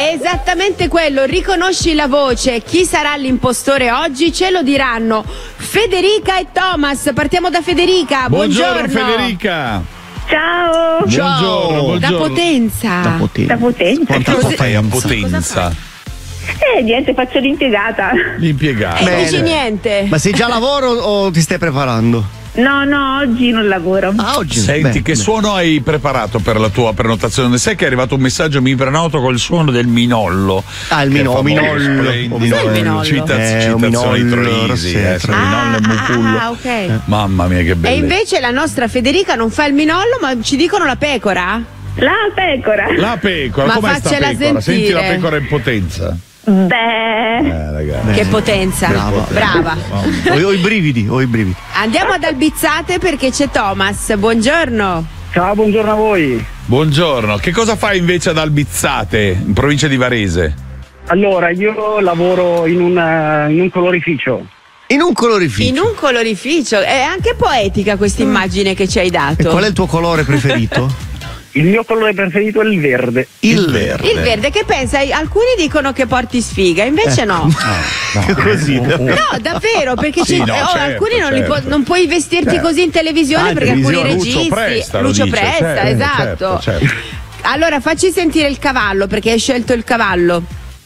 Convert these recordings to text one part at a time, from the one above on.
Esattamente quello, riconosci la voce. Chi sarà l'impostore oggi? Ce lo diranno Federica e Thomas. Partiamo da Federica. Buongiorno Federica. Ciao. Buongiorno. Da Potenza. Da Potenza. Quanto fai a Potenza? Niente, faccio l'impiegata. L'impiegata. E dici niente. Ma sei già a lavoro o ti stai preparando? No, oggi non lavoro. Oggi. Senti, che suono hai preparato per la tua prenotazione? Sai che è arrivato un messaggio, mi prenoto col suono del minollo. Il minollo. Citazioni Troisi. Minollo e Mucullo. Ok. Mamma mia, che bello. E invece la nostra Federica non fa il minollo, ma ci dicono la pecora? La pecora. La pecora, Ma com'è sta faccela pecora? sentire. Senti la pecora in potenza. Beh. Che potenza. Brava. Ho i brividi. Andiamo ad Albizzate perché c'è Thomas. Buongiorno. Ciao, buongiorno a voi. Buongiorno, che cosa fai invece ad Albizzate, in provincia di Varese? Allora, io lavoro in un colorificio. In un colorificio. In un colorificio. È anche poetica questa immagine che ci hai dato. E qual è il tuo colore preferito? Il mio colore preferito è il verde. Il verde. Il verde, che pensa? Alcuni dicono che porti sfiga, invece no. Così. No, davvero, perché certo, alcuni non puoi vestirti così in televisione perché alcuni registi. Lucio Presta, esatto. Certo. Allora facci sentire il cavallo, perché hai scelto il cavallo.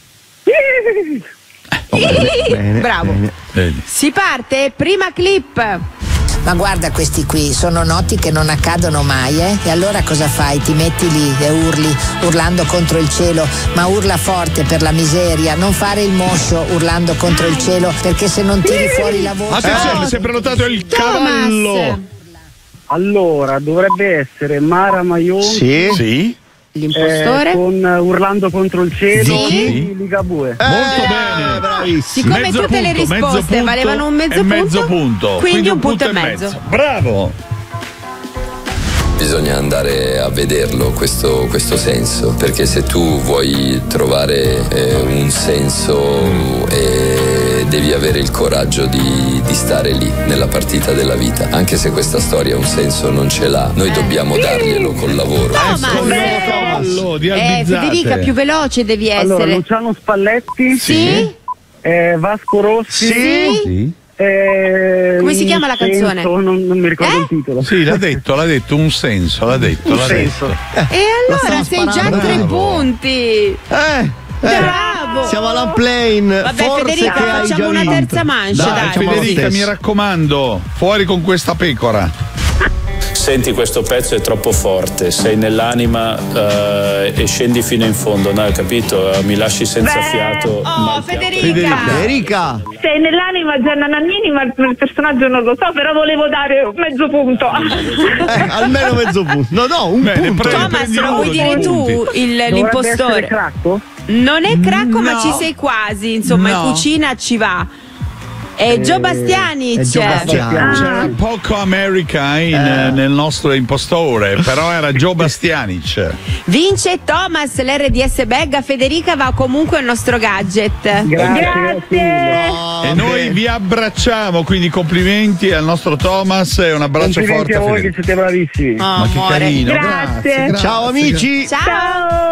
Bene, Bravo. Bene. Si parte, prima clip. Ma guarda questi qui, sono noti che non accadono mai, eh? E allora cosa fai? Ti metti lì e urli, urlando contro il cielo, ma urla forte per la miseria, non fare il moscio urlando contro il cielo, perché se non tiri fuori la voce... Attenzione, si è prenotato il cavallo. Allora, dovrebbe essere Mara Maion. Sì. L'impostore? Con Urlando contro il cielo di Ligabue. Molto bene, bravissimo. Siccome mezzo tutte le punto, risposte valevano un mezzo punto, quindi un punto e mezzo. Bravo. Bisogna andare a vederlo questo senso, perché se tu vuoi trovare un senso devi avere il coraggio di stare lì nella partita della vita, anche se questa storia un senso non ce l'ha, noi dobbiamo darglielo col lavoro. Cavallo di Albizzate. Federica, più veloce devi essere. Allora, Luciano Spalletti. Sì? Vasco Rossi. Sì? Come si chiama la canzone? Non mi ricordo il titolo. Sì, l'ha detto, un senso, l'ha detto. E allora sei già a 3 punti. Bravo. Siamo alla plane. Vabbè, Forse Federica, che hai facciamo già una vinto. terza mancia, dai. Federica, mi raccomando, fuori con questa pecora. Senti, questo pezzo è troppo forte, sei nell'anima e scendi fino in fondo, no? Hai capito? Mi lasci senza fiato. Federica. Sei nell'anima Gianna Nannini, ma il personaggio non lo so, però volevo dare mezzo punto. Almeno mezzo punto. No, un punto. Thomas, lo vuoi dire tu l'impostore? Cracco? Non è Cracco, ma ci sei quasi, insomma, in cucina ci va. È Gio Bastianic. C'era poco America nel nostro impostore, però era Gio Bastianic. Vince Thomas, l'RDS bag. Federica va comunque al nostro gadget. Grazie. E noi vi abbracciamo, quindi complimenti al nostro Thomas e un abbraccio Complimenti forte a voi che Federica. siete bravissimi. Ma che carino, Grazie. grazie. Ciao amici. Ciao.